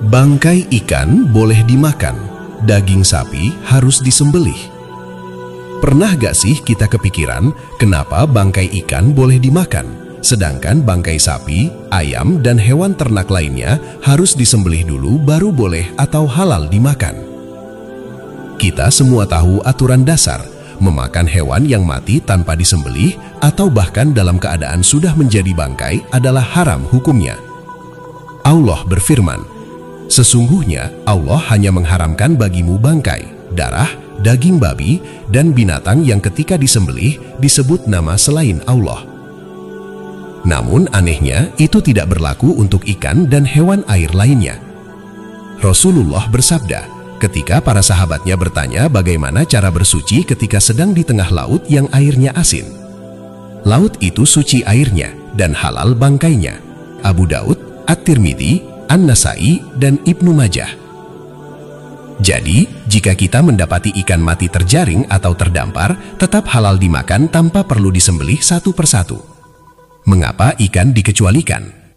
Bangkai ikan boleh dimakan, daging sapi harus disembelih. Pernah gak sih kita kepikiran kenapa bangkai ikan boleh dimakan, sedangkan bangkai sapi, ayam, dan hewan ternak lainnya harus disembelih dulu baru boleh atau halal dimakan? Kita semua tahu aturan dasar, memakan hewan yang mati tanpa disembelih atau bahkan dalam keadaan sudah menjadi bangkai adalah haram hukumnya. Allah berfirman, "Sesungguhnya Allah hanya mengharamkan bagimu bangkai, darah, daging babi, dan binatang yang ketika disembelih disebut nama selain Allah." Namun anehnya itu tidak berlaku untuk ikan dan hewan air lainnya. Rasulullah bersabda, ketika para sahabatnya bertanya bagaimana cara bersuci ketika sedang di tengah laut yang airnya asin. Laut itu suci airnya dan halal bangkainya. Abu Daud, At-Tirmidzi, An-Nasai, dan Ibnu Majah. Jadi, jika kita mendapati ikan mati terjaring atau terdampar, tetap halal dimakan tanpa perlu disembelih satu persatu. Mengapa ikan dikecualikan?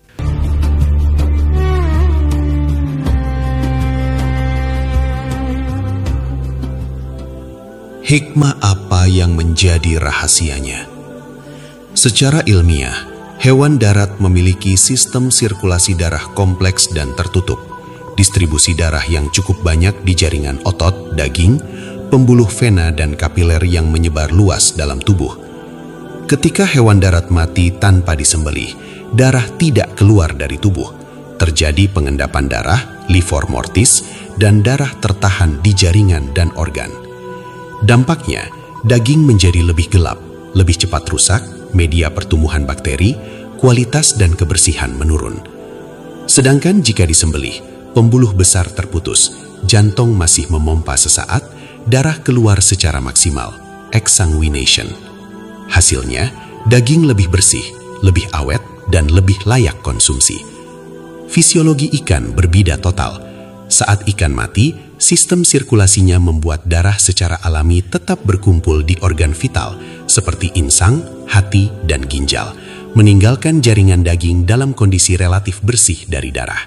Hikmah apa yang menjadi rahasianya? Secara ilmiah, hewan darat memiliki sistem sirkulasi darah kompleks dan tertutup, distribusi darah yang cukup banyak di jaringan otot, daging, pembuluh vena, dan kapiler yang menyebar luas dalam tubuh. Ketika hewan darat mati tanpa disembelih, darah tidak keluar dari tubuh. Terjadi pengendapan darah, livor mortis, dan darah tertahan di jaringan dan organ. Dampaknya, daging menjadi lebih gelap, lebih cepat rusak, media pertumbuhan bakteri, kualitas dan kebersihan menurun. Sedangkan jika disembelih, pembuluh besar terputus, jantung masih memompa sesaat, darah keluar secara maksimal, exsanguination. Hasilnya, daging lebih bersih, lebih awet, dan lebih layak konsumsi. Fisiologi ikan berbeda total. Saat ikan mati, sistem sirkulasinya membuat darah secara alami tetap berkumpul di organ vital seperti insang, hati, dan ginjal, meninggalkan jaringan daging dalam kondisi relatif bersih dari darah.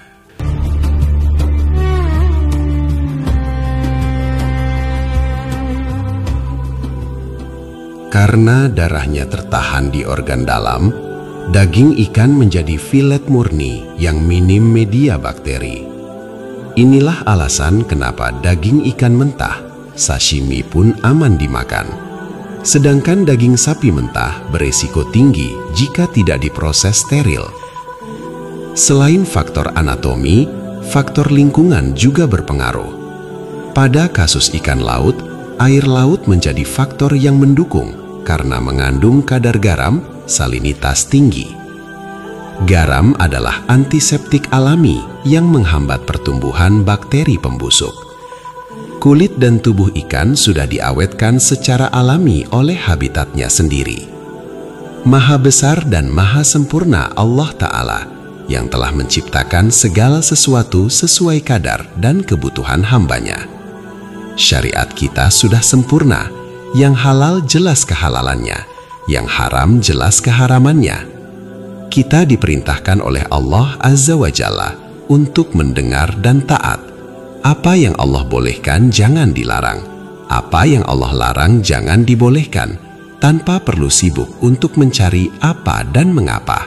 Karena darahnya tertahan di organ dalam, daging ikan menjadi filet murni yang minim media bakteri. Inilah alasan kenapa daging ikan mentah, sashimi pun aman dimakan. Sedangkan daging sapi mentah beresiko tinggi jika tidak diproses steril. Selain faktor anatomi, faktor lingkungan juga berpengaruh. Pada kasus ikan laut, air laut menjadi faktor yang mendukung karena mengandung kadar garam, salinitas tinggi. Garam adalah antiseptik alami yang menghambat pertumbuhan bakteri pembusuk. Kulit dan tubuh ikan sudah diawetkan secara alami oleh habitatnya sendiri. Maha besar dan maha sempurna Allah Ta'ala yang telah menciptakan segala sesuatu sesuai kadar dan kebutuhan hambanya. Syariat kita sudah sempurna, yang halal jelas kehalalannya, yang haram jelas keharamannya. Kita diperintahkan oleh Allah Azza wa Jalla untuk mendengar dan taat. Apa yang Allah bolehkan jangan dilarang. Apa yang Allah larang jangan dibolehkan, tanpa perlu sibuk untuk mencari apa dan mengapa.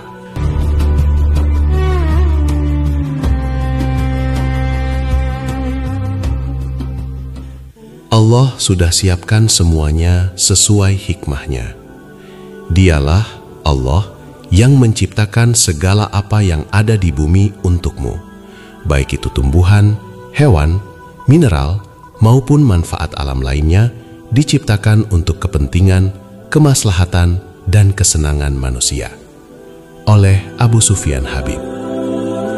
Allah sudah siapkan semuanya sesuai hikmahnya. Dialah Allah yang menciptakan segala apa yang ada di bumi untukmu, baik itu tumbuhan, hewan, mineral, maupun manfaat alam lainnya, diciptakan untuk kepentingan, kemaslahatan, dan kesenangan manusia. Oleh Abu Sufyan Habib.